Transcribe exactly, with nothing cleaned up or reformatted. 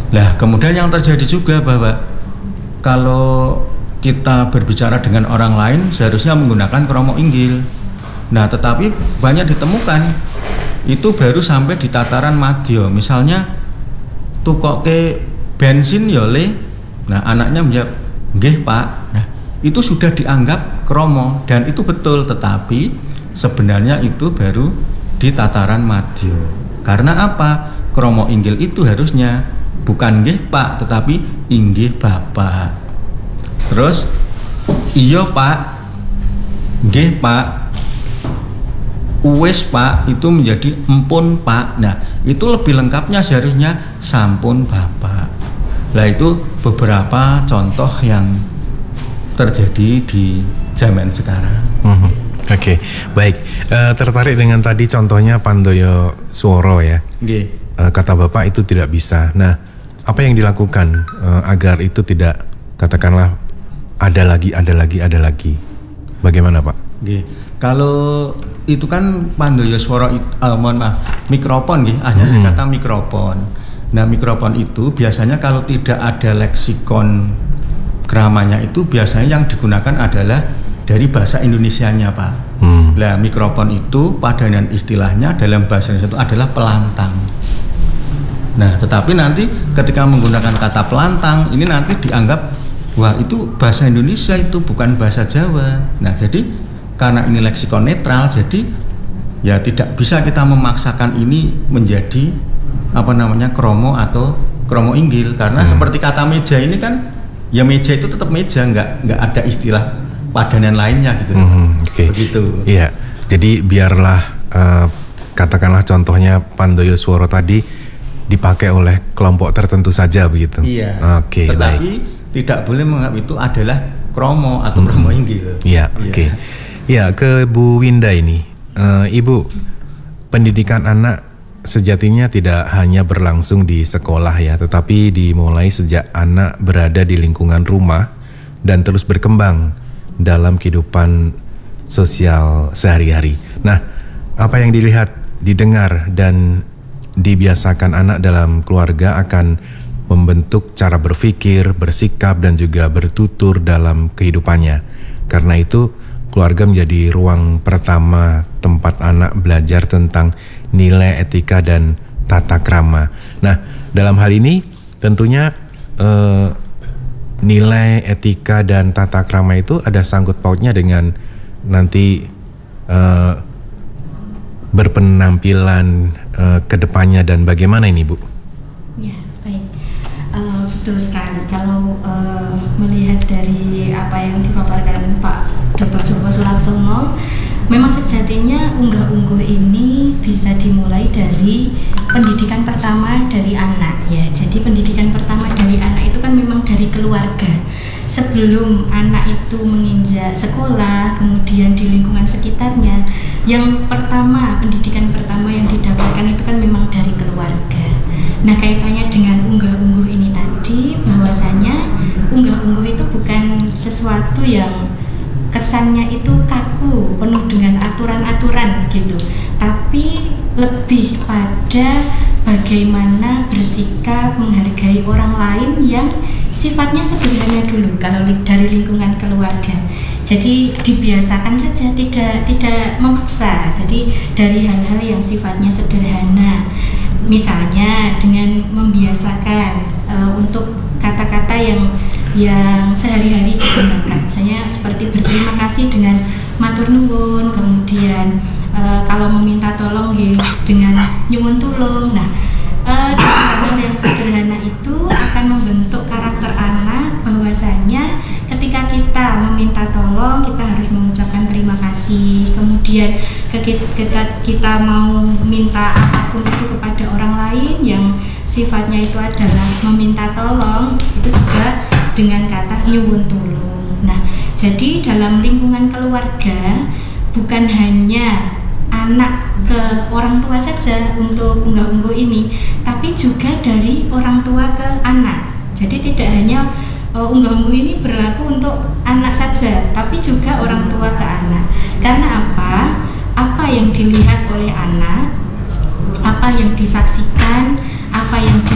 Lah kemudian yang terjadi juga bahwa kalau kita berbicara dengan orang lain seharusnya menggunakan kromo inggil. Nah tetapi banyak ditemukan itu baru sampai di tataran madya. Misalnya tukoke bensin ya le, nah anaknya menjawab nggih Pak. Nah itu sudah dianggap kromo dan itu betul, tetapi sebenarnya itu baru di tataran madya. Karena apa? Kromo inggil itu harusnya bukan nggih Pak, tetapi inggih Bapak. Terus iya Pak, nggih Pak, uwes Pak, itu menjadi empun Pak. Nah itu lebih lengkapnya seharusnya sampun Bapak. Lah itu beberapa contoh yang terjadi di zaman sekarang. Mm-hmm. Oke, okay. Baik. Uh, tertarik dengan tadi contohnya Pandoyo Sworo ya. Okay. Uh, kata Bapak itu tidak bisa. Nah, apa yang dilakukan uh, agar itu tidak, katakanlah ada lagi, ada lagi, ada lagi? Bagaimana Pak? Okay. Kalau itu kan Pandoyo Sworo, uh, mohon maaf, mikrofon gitu, hanya hmm. kata mikrofon. Nah mikrofon itu biasanya kalau tidak ada leksikon gramanya itu biasanya yang digunakan adalah dari bahasa Indonesianya Pak. Hmm. Nah mikrofon itu padanan istilahnya dalam bahasa Indonesia itu adalah pelantang. Nah tetapi nanti ketika menggunakan kata pelantang ini nanti dianggap wah itu bahasa Indonesia, itu bukan bahasa Jawa. Nah jadi karena ini leksikon netral, jadi ya tidak bisa kita memaksakan ini menjadi apa namanya kromo atau kromo inggil, karena hmm. seperti kata meja ini kan ya meja itu tetap meja, nggak nggak ada istilah padanan lainnya gitu. Hmm, Oke. Okay. Begitu. Iya. Jadi biarlah uh, katakanlah contohnya Pandoyo Sworo tadi dipakai oleh kelompok tertentu saja begitu. Iya. Oke. Okay, tetapi baik. tidak boleh menganggap itu adalah kromo atau hmm. kromo inggil. Iya. Oke. Okay. Ya, ke Bu Winda ini, uh, Ibu, pendidikan anak sejatinya tidak hanya berlangsung di sekolah ya, tetapi dimulai sejak anak berada di lingkungan rumah dan terus berkembang dalam kehidupan sosial sehari-hari. Nah, apa yang dilihat, didengar, dan dibiasakan anak dalam keluarga akan membentuk cara berpikir, bersikap, dan juga bertutur dalam kehidupannya. Karena itu, keluarga menjadi ruang pertama tempat anak belajar tentang nilai etika dan tata krama. Nah, dalam hal ini tentunya eh, nilai etika dan tata krama itu ada sangkut pautnya dengan nanti eh, berpenampilan eh, ke depannya dan bagaimana ini, Bu? Ya, baik. Uh, betul sekali. Kalau uh, melihat dari apa yang dipaparkan Pak Doktor Joko Selaksono, memang sejatinya unggah-ungguh ini bisa dimulai dari pendidikan pertama dari anak ya. Jadi pendidikan pertama dari anak itu kan memang dari keluarga. Sebelum anak itu menginjak sekolah, kemudian di lingkungan sekitarnya, yang pertama, pendidikan pertama yang didapatkan itu kan memang dari keluarga. Nah, kaitannya dengan unggah-ungguh ini tadi, bahwasanya unggah-ungguh itu bukan sesuatu yang kesannya itu kaku, penuh dengan aturan-aturan gitu, tapi lebih pada bagaimana bersikap menghargai orang lain yang sifatnya sederhana dulu kalau dari lingkungan keluarga. Jadi dibiasakan saja, tidak tidak memaksa. Jadi dari hal-hal yang sifatnya sederhana, misalnya dengan membiasakan uh, untuk kata-kata yang yang sehari-hari digunakan, misalnya seperti berterima kasih dengan matur nuwun, kemudian uh, kalau meminta tolong ya, dengan nyuwun tulung. Nah, uh, hal yang sederhana itu akan membentuk karakter anak, bahwasanya ketika kita meminta tolong kita harus mengucapkan terima kasih. Kemudian kita kita mau minta apapun itu kepada orang lain yang sifatnya itu adalah meminta tolong, itu juga dengan kata nyuwun tulung. Nah, jadi dalam lingkungan keluarga bukan hanya anak ke orang tua saja untuk unggah-ungguh ini, tapi juga dari orang tua ke anak. Jadi tidak hanya uh, unggah-ungguh ini berlaku untuk anak saja, tapi juga orang tua ke anak. Karena apa? Apa yang dilihat oleh anak, apa yang disaksikan, apa yang di